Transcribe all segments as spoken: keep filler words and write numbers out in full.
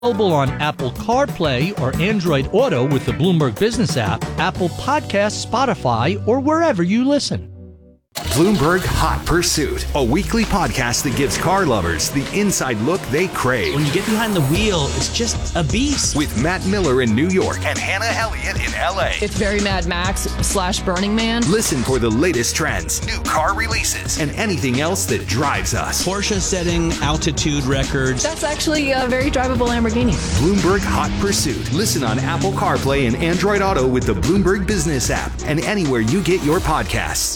Available on Apple CarPlay or Android Auto with the Bloomberg Business app, Apple Podcasts, Spotify, or wherever you listen. Bloomberg Hot Pursuit, a weekly podcast that gives car lovers the inside look they crave. When you get behind the wheel, it's just a beast. With Matt Miller in New York and Hannah Elliott in L A. It's very Mad Max slash Burning Man. Listen for the latest trends, new car releases, and anything else that drives us. Porsche setting altitude records. That's actually a very drivable Lamborghini. Bloomberg Hot Pursuit. Listen on Apple CarPlay and Android Auto with the Bloomberg Business app and anywhere you get your podcasts.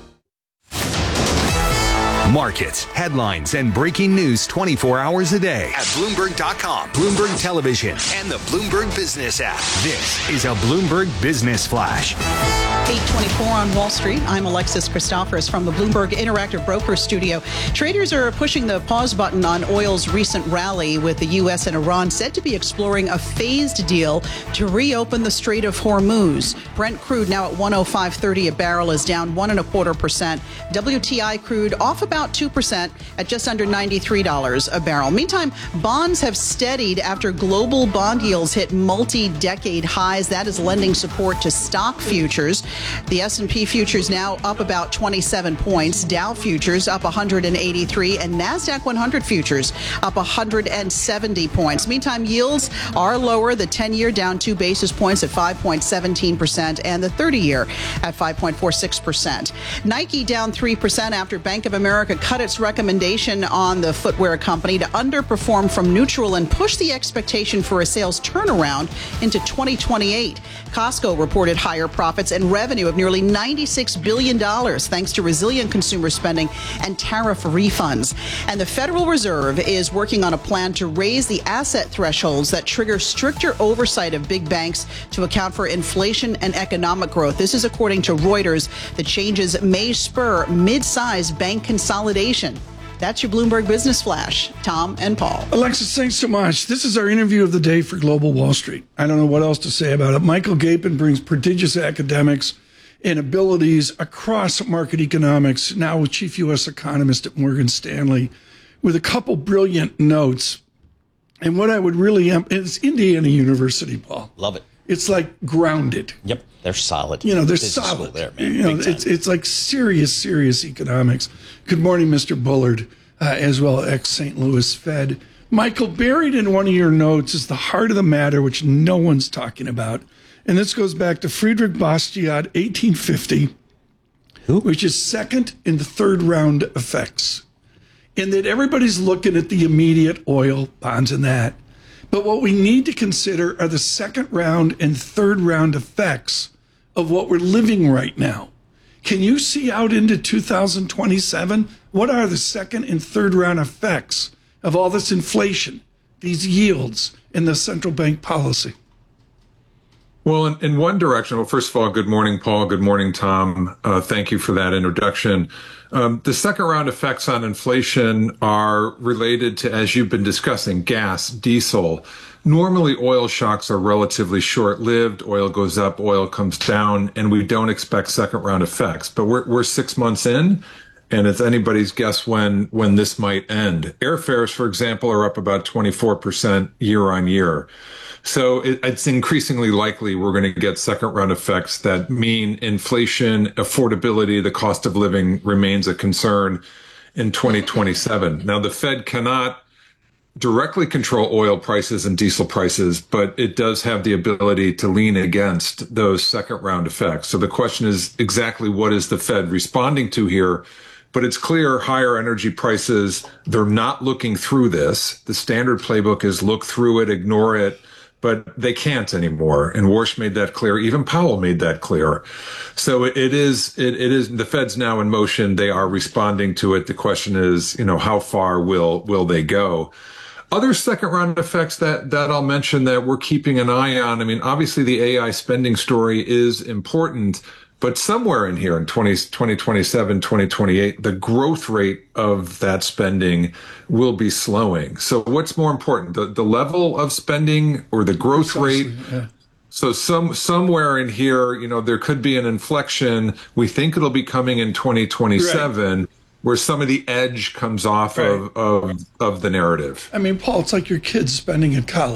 Markets, headlines, and breaking news twenty-four hours a day at Bloomberg dot com, Bloomberg Television, and the Bloomberg Business app. This is a Bloomberg Business Flash. eight twenty-four on Wall Street. I'm Alexis Christophorous from the Bloomberg Interactive Broker Studio. Traders are pushing the pause button on oil's recent rally, with the U S and Iran said to be exploring a phased deal to reopen the Strait of Hormuz. Brent crude now at one oh five thirty a barrel is down one and a quarter percent. W T I crude off about two percent at just under ninety-three dollars a barrel. Meantime, bonds have steadied after global bond yields hit multi-decade highs. That is lending support to stock futures. The S and P futures now up about twenty-seven points, Dow futures up one hundred eighty-three, and NASDAQ one hundred futures up one hundred seventy points. Meantime, yields are lower. The ten-year down two basis points at five point one seven percent, and the thirty-year at five point four six percent. Nike down three percent after Bank of America cut its recommendation on the footwear company to underperform from neutral and push the expectation for a sales turnaround into twenty twenty-eight. Costco reported higher profits and revenue of nearly ninety-six billion dollars thanks to resilient consumer spending and tariff refunds. And the Federal Reserve is working on a plan to raise the asset thresholds that trigger stricter oversight of big banks to account for inflation and economic growth. This is according to Reuters. The changes may spur mid-sized bank consolidation. That's your Bloomberg Business Flash. Tom and Paul. Alexis, thanks so much. This is our interview of the day for Global Wall Street. I don't know what else to say about it. Michael Gapin brings prodigious academics and abilities across market economics, now with chief U S economist at Morgan Stanley, with a couple brilliant notes. And what I would really, em- it's Indiana University, Paul. Love it. It's like grounded. Yep, they're solid. You know, they're Business solid. There, man. You know, it's it's like serious, serious economics. Good morning, Mister Bullard, uh, as well as ex-Saint Louis Fed. Michael, buried in one of your notes is the heart of the matter, which no one's talking about. And this goes back to Friedrich Bastiat, eighteen fifty, Who? which is second in the third round effects. In that everybody's looking at the immediate oil, bonds and that. But what we need to consider are the second round and third round effects of what we're living right now. Can you see out into two thousand twenty-seven? What are the second and third round effects of all this inflation, these yields, and the central bank policy? Well, in, in one direction, well, first of all, good morning, Paul. Good morning, Tom. Uh, thank you for that introduction. Um, the second round effects on inflation are related to, as you've been discussing, gas, diesel. Normally, oil shocks are relatively short-lived. Oil goes up, oil comes down, and we don't expect second round effects. But we're, we're six months in, and it's anybody's guess when, when this might end. Airfares, for example, are up about twenty-four percent year on year. So it, it's increasingly likely we're going to get second round effects that mean inflation, affordability, the cost of living remains a concern in twenty twenty-seven. Now, the Fed cannot directly control oil prices and diesel prices, but it does have the ability to lean against those second round effects. So the question is exactly what is the Fed responding to here? But it's clear higher energy prices, they're not looking through this. The standard playbook is look through it, ignore it. But they can't anymore. And Warsh made that clear. Even Powell made that clear. So it is, it, it is, the Fed's now in motion. They are responding to it. The question is, you know, how far will, will they go? Other second round effects that, that I'll mention that we're keeping an eye on. I mean, obviously the A I spending story is important, but somewhere in here in twenty twenty-seven, twenty twenty-eight, the growth rate of that spending will be slowing. So what's more important, the, the level of spending or the growth rate? Yeah. So some somewhere in here, you know, there could be an inflection. We think it'll be coming in twenty twenty-seven. Right. where some of the edge comes off Right. of, of of the narrative. I mean, Paul, it's like your kids spending at college.